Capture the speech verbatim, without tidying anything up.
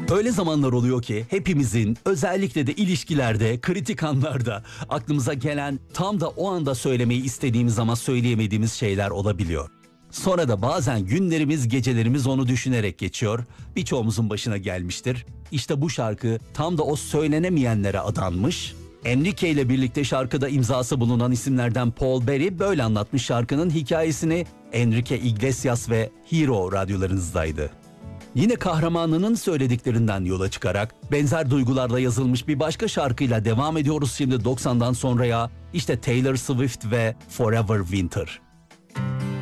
Öyle zamanlar oluyor ki hepimizin, özellikle de ilişkilerde, kritik anlarda aklımıza gelen, tam da o anda söylemeyi istediğimiz ama söyleyemediğimiz şeyler olabiliyor. Sonra da bazen günlerimiz, gecelerimiz onu düşünerek geçiyor. Birçoğumuzun başına gelmiştir. İşte bu şarkı tam da o söylenemeyenlere adanmış. Enrique ile birlikte şarkıda imzası bulunan isimlerden Paul Berry böyle anlatmış şarkının hikayesini. Enrique Iglesias ve Hero radyolarınızdaydı. Yine kahramanının söylediklerinden yola çıkarak benzer duygularla yazılmış bir başka şarkıyla devam ediyoruz şimdi doksandan sonraya. İşte Taylor Swift ve Forever Winter.